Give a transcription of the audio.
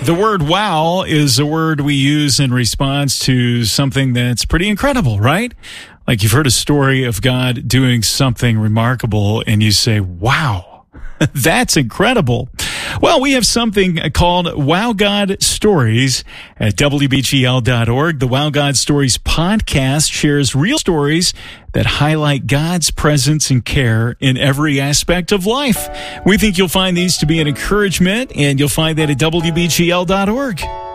The word wow is a word we use in response to something that's pretty incredible, right? Like you've heard a story of God doing something remarkable and you say, wow, that's incredible. Well, we have something called Wow God Stories at WBGL.org. The Wow God Stories podcast shares real stories that highlight God's presence and care in every aspect of life. We think you'll find these to be an encouragement, and you'll find that at WBGL.org.